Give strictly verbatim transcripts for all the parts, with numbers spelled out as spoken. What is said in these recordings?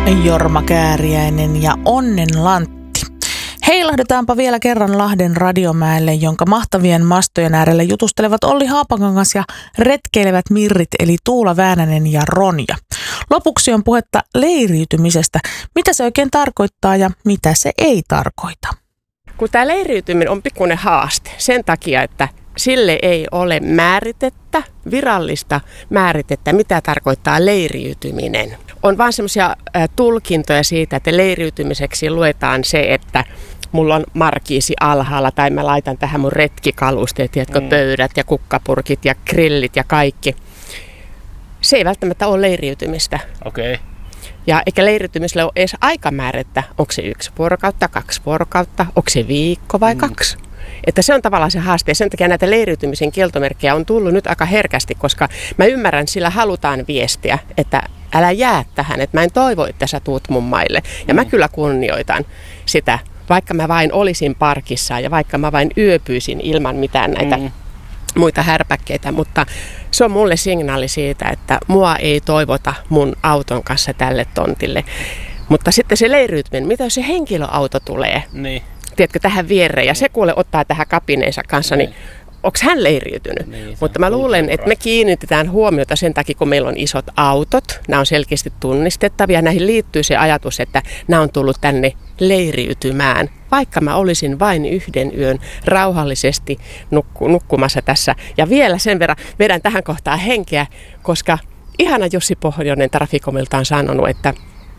Jorma Kääriäinen ja Onnen Lantti. Heilahdetaanpa vielä kerran Lahden Radiomäelle, jonka mahtavien mastojen äärellä jutustelevat Olli Haapakangas ja retkeilevät mirrit eli Tuula Väänänen ja Ronja. Lopuksi on puhetta leiriytymisestä. Mitä se oikein tarkoittaa ja mitä se ei tarkoita? Kun tämä leiriytyminen on pikkuinen haaste sen takia, että sille ei ole määritettä, virallista määritettä, mitä tarkoittaa leiriytyminen. On vaan semmoisia tulkintoja siitä, että leiriytymiseksi luetaan se, että mulla on markiisi alhaalla tai mä laitan tähän mun retkikalusteet, tiedätkö, mm. pöydät ja kukkapurkit ja grillit ja kaikki. Se ei välttämättä ole leiriytymistä. Okei. Okay. Ja eikä leiriytymisellä ole edes aikamäärättä, onko se yksi vuorokautta, kaksi vuorokautta, onko se viikko vai mm. kaksi. Että se on tavallaan se haaste ja sen takia näitä leiriytymisen kieltomerkkejä on tullut nyt aika herkästi, koska mä ymmärrän, sillä halutaan viestiä, että älä jää tähän, että mä en toivo, että sä tuut mun maille. Ja mm. mä kyllä kunnioitan sitä, vaikka mä vain olisin parkissa ja vaikka mä vain yöpyisin ilman mitään näitä mm. muita härpäkkeitä, mutta se on mulle signaali siitä, että mua ei toivota mun auton kanssa tälle tontille. Mutta sitten se leiriytyminen, mitä jos se henkilöauto tulee? Niin. Tiedätkö, tähän viereen ja se kuule ottaa tähän kapineensa kanssa, niin, niin onko hän leiriytynyt? Niin, mutta mä luulen, että me kiinnitetään huomiota sen takia, kun meillä on isot autot, nämä on selkeästi tunnistettavia. Näihin liittyy se ajatus, että nämä on tullut tänne leiriytymään, vaikka mä olisin vain yhden yön rauhallisesti nukku, nukkumassa tässä. Ja vielä sen verran vedän tähän kohtaan henkeä, koska ihana Jussi Pohjonen Traficomilta on sanonut, että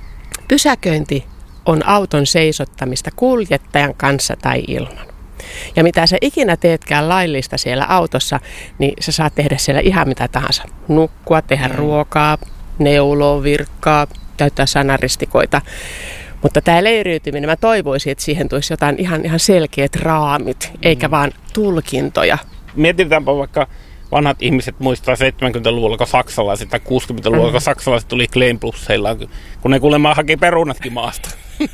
pysäköinti on auton seisottamista kuljettajan kanssa tai ilman. Ja mitä sä ikinä teetkään laillista siellä autossa, niin sä saat tehdä siellä ihan mitä tahansa. Nukkua, tehdä mm. ruokaa, neuloa, virkkaa, täyttää sanaristikoita. Mutta tämä leiriytyminen, mä toivoisin, että siihen tulisi jotain ihan, ihan selkeät raamit, mm. eikä vaan tulkintoja. Mietitäänpä vaikka vanhat ihmiset muistaa seitsemänkymmentäluvulla, kun saksalaiset tai kuusikymmentäluvulla, kun saksalaiset tuli Klein Plusseilla, kun ne kuulemma haki perunatkin maasta.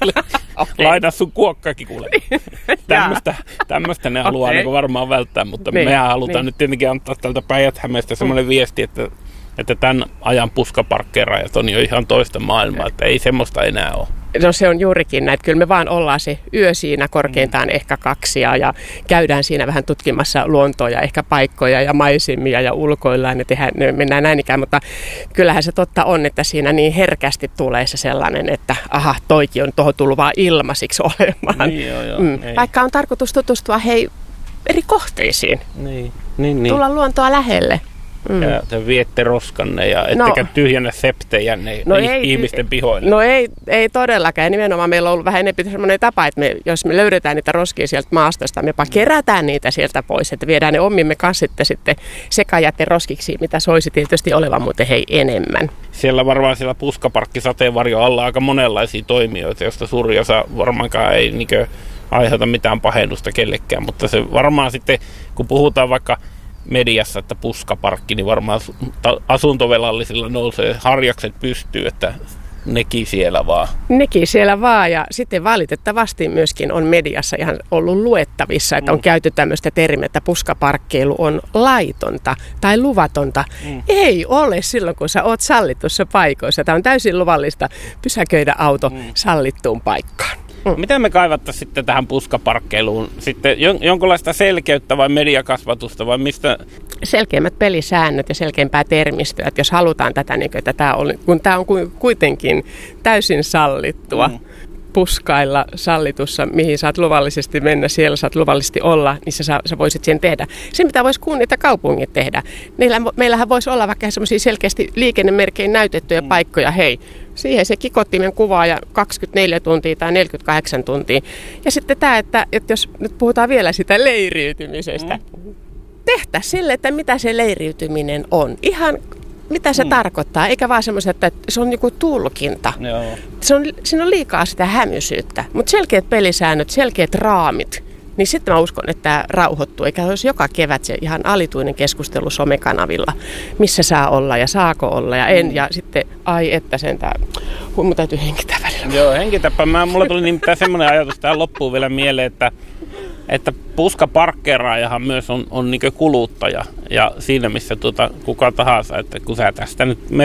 Okay. Laina sun kuokkakin kuule. Tämmöistä, tämmöistä ne haluaa okay. niin varmaan välttää, mutta niin, mehän halutaan niin. nyt tietenkin antaa tältä Päijät-Hämeestä semmoinen mm. viesti, että, että tämän ajan puskaparkkeeraajat on jo ihan toista maailmaa, että ei semmoista enää ole. No se on juurikin näin, että kyllä me vaan ollaan se yö siinä korkeintaan mm. ehkä kaksia ja käydään siinä vähän tutkimassa luontoa ja ehkä paikkoja ja maisemia ja ulkoillaan ja tehdään, mennään näin ikään, mutta kyllähän se totta on, että siinä niin herkästi tulee se sellainen, että aha, toikin on tuohon tullut vaan ilmaisiksi olemaan. Niin, joo, joo, mm. Vaikka on tarkoitus tutustua hei eri kohteisiin, niin, niin, niin. tulla luontoa lähelle. Mm. Ja te viette roskanne ja ettekä no, tyhjennä septejänne no ihmisten pihoille. No ei, ei todellakaan. Nimenomaan meillä on ollut vähän enemmän sellainen tapa, että me, jos me löydetään niitä roskia sieltä maastosta, me jopa kerätään niitä sieltä pois, että viedään ne ommimme kanssa sitten, sitten sekajätteen roskiksi, mitä soisi tietysti olevan muuten hei enemmän. Siellä varmaan siellä puskaparkki sateenvarjo alla aika monenlaisia toimijoita, joista suuri osa varmaankaan ei niinkö aiheuta mitään pahennusta kellekään, mutta se varmaan sitten, kun puhutaan vaikka mediassa, että puskaparkki, niin varmaan asuntovelallisilla nousee harjakset pystyy, että nekin siellä vaan. Nekin siellä vaan ja sitten valitettavasti myöskin on mediassa ihan ollut luettavissa, että on mm. käyty tämmöistä termiä, että puskaparkkeilu on laitonta tai luvatonta. Mm. Ei ole silloin, kun sä oot sallitussa paikoissa. Tämä on täysin luvallista pysäköidä auto mm. sallittuun paikkaan. Mm. Miten me kaivattaisiin sitten tähän puskaparkkeiluun? Sitten jonkinlaista selkeyttä vai mediakasvatusta vai mistä? Selkeimmät pelisäännöt ja selkeämpää termistöä, että jos halutaan tätä, niin että tämä on, kun tämä on kuitenkin täysin sallittua. Mm. Puskailla sallitussa, mihin saat luvallisesti mennä, siellä saat luvallisesti olla, niin sä, sä voisit sen tehdä. Se, mitä vois kunnit ja kaupungit tehdä, niillä, meillähän voisi olla vaikka semmoisia selkeästi liikennemerkein näytettyjä mm. paikkoja, hei, siihen se kikottimen kuvaa ja kaksikymmentäneljä tuntia tai neljäkymmentäkahdeksan tuntia. Ja sitten tämä, että, että jos nyt puhutaan vielä sitä leiriytymisestä, mm. tehtäisiin sille, että mitä se leiriytyminen on. Ihan mitä se mm. tarkoittaa, eikä vaan semmoista, että se on joku tulkinta. Joo. Se on, siinä on liikaa sitä hämysyyttä, mutta selkeät pelisäännöt, selkeät raamit, niin sitten mä uskon, että tämä rauhoittuu. Eikä olisi joka kevät se ihan alituinen keskustelu somekanavilla, missä saa olla ja saako olla ja en. Mm. Ja sitten, ai että sentään, mun täytyy henkittää välillä. Joo, henkitäpä. Mä, mulla tuli nimittäin semmoinen ajatus tähän loppuun vielä mieleen, että että puskaparkkeeraajahan myös on, on niin kuluttaja ja siinä missä tuota, kuka tahansa, että kun sä tästä nyt meet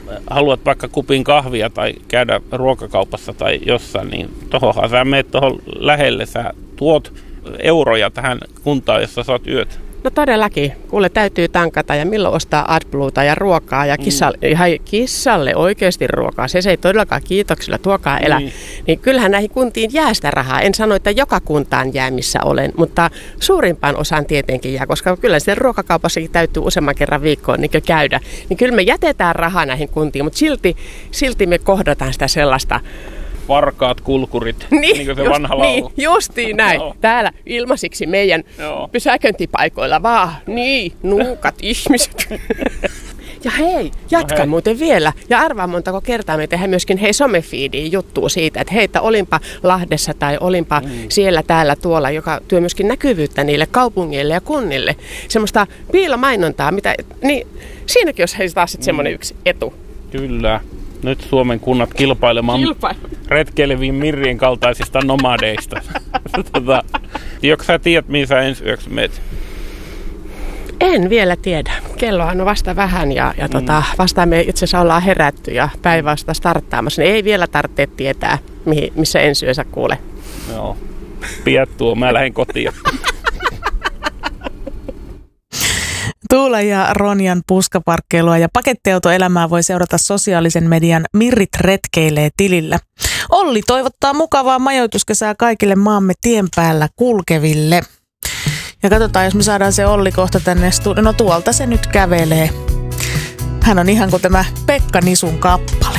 haluat vaikka kupin kahvia tai käydä ruokakaupassa tai jossain, niin tohonhan sä meet tohon lähelle, sä tuot euroja tähän kuntaan, jossa sä oot yöt. No todellakin. Kuule, täytyy tankata ja milloin ostaa AdBlueta ja ruokaa ja kissalle, mm. ihan kissalle oikeasti ruokaa. Se, se ei todellakaan kiitoksilla tuokaa elä. Niin. niin kyllähän näihin kuntiin jää sitä rahaa. En sano, että joka kuntaan jää missä olen, mutta suurimpaan osaan tietenkin jää, koska kyllä sitten ruokakaupassakin täytyy useamman kerran viikkoon niin käydä. Niin kyllä me jätetään rahaa näihin kuntiin, mutta silti, silti me kohdataan sitä sellaista. Varkaat, kulkurit, niin, niin kuin se just, vanha laulu. Niin, justiin näin. Joo. Täällä ilmaisiksi meidän Joo. pysäköintipaikoilla vaan. Niin, nuukat ihmiset. Ja hei, jatka no hei. muuten vielä. Ja arvaa montako kertaa me tehdään myöskin hei somefiidiin juttua siitä, että hei, että olinpa Lahdessa tai olinpa mm. siellä, täällä, tuolla, joka työ myöskin näkyvyyttä niille kaupungeille ja kunnille. Semmoista piilomainontaa, mitä, niin siinäkin olisi hei taas mm. semmoinen yksi etu. Kyllä. Nyt Suomen kunnat kilpailemaan Kilpailu. retkeileviin mirrien kaltaisista nomadeista. tota, joko sä tiedät, mihin sä ensi yöksi meet? En vielä tiedä. Kellohan on vasta vähän ja, ja mm. tota, vasta me itse asiassa ollaan herätty ja päivä vasta starttaamassa. Niin ei vielä tarvitse tietää, mihin, missä ensi yössä kuule. Joo. Piät tuo, mä lähden kotiin. Tuula ja Ronjan puskaparkkeilua ja pakettiautoelämää voi seurata sosiaalisen median Mirrit retkeilee tilillä. Olli toivottaa mukavaa majoituskesää kaikille maamme tien päällä kulkeville. Ja katsotaan, jos me saadaan se Olli kohta tänne studioon. No tuolta se nyt kävelee. Hän on ihan kuin tämä Pekka Nisun kappa.